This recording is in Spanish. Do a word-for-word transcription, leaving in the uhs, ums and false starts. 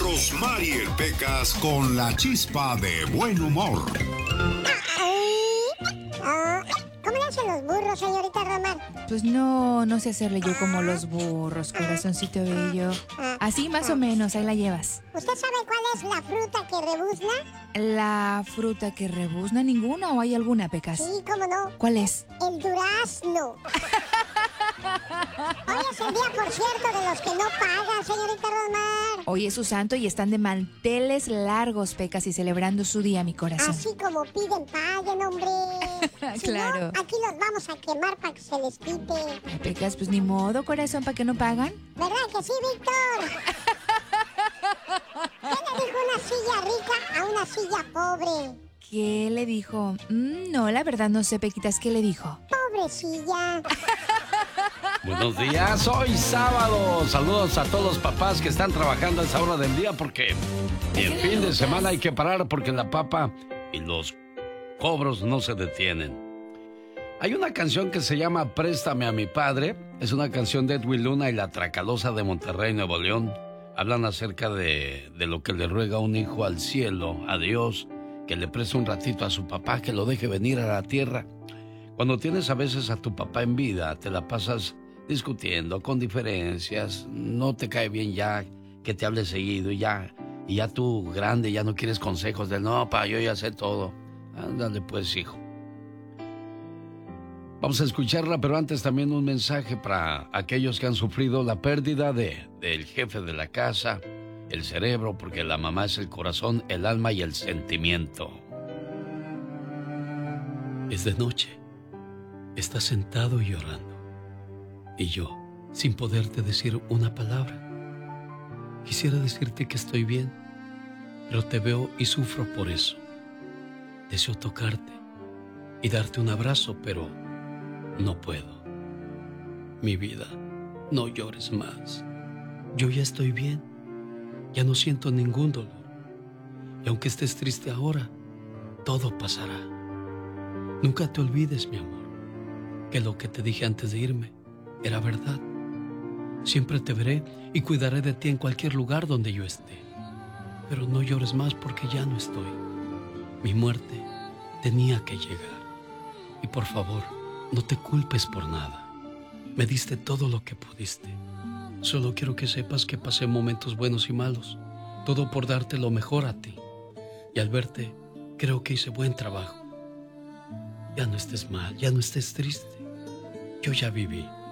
Rosmarie Pecas con la chispa de buen humor. Ah, ¿cómo le hacen los burros, señorita Román? Pues no, no sé hacerle yo como los burros, corazoncito bello. Así más o menos, ahí la llevas. ¿Usted sabe cuál es la fruta que rebuzna? ¿La fruta que rebuzna ninguna o hay alguna, Pecas? Sí, cómo no. ¿Cuál es? El durazno. Hoy es el día, por cierto, de los que no pagan, señorita Román. Hoy es su santo y están de manteles largos, Pecas, y celebrando su día, mi corazón. Así como piden, paguen, hombre. Si Claro. no, aquí los vamos a quemar para que se les quite. Ay, Pecas, pues ni modo, corazón, ¿para que no pagan? ¿Verdad que sí, Víctor? ¿Qué le dijo una silla rica a una silla pobre? ¿Qué le dijo? Mm, no, la verdad no sé, Pequitas, ¿qué le dijo? Pobrecilla. Buenos días, hoy sábado. Saludos a todos los papás que están trabajando a esa hora del día porque el fin de semana hay que parar porque la papa y los cobros no se detienen. Hay una canción que se llama Préstame a mi padre. Es una canción de Edwin Luna y la Tracalosa de Monterrey, Nuevo León. Hablan acerca de, de lo que le ruega un hijo al cielo, a Dios, que le preste un ratito a su papá, que lo deje venir a la tierra. Cuando tienes a veces a tu papá en vida, te la pasas discutiendo con diferencias, no te cae bien ya que te hable seguido y ya, y ya tú grande ya no quieres consejos de no, pa, yo ya sé todo. Ándale pues, hijo. Vamos a escucharla, pero antes también un mensaje para aquellos que han sufrido la pérdida de, del jefe de la casa, el cerebro, porque la mamá es el corazón, el alma y el sentimiento. Es de noche. Estás sentado y llorando. Y yo, sin poderte decir una palabra. Quisiera decirte que estoy bien, pero te veo y sufro por eso. Deseo tocarte y darte un abrazo, pero no puedo. Mi vida, no llores más. Yo ya estoy bien. Ya no siento ningún dolor. Y aunque estés triste ahora, todo pasará. Nunca te olvides, mi amor, que lo que te dije antes de irme era verdad. Siempre te veré y cuidaré de ti en cualquier lugar donde yo esté. Pero no llores más porque ya no estoy. Mi muerte tenía que llegar. Y por favor, no te culpes por nada. Me diste todo lo que pudiste. Solo quiero que sepas que pasé momentos buenos y malos. Todo por darte lo mejor a ti. Y al verte, creo que hice buen trabajo. Ya no estés mal, ya no estés triste. Yo ya viví.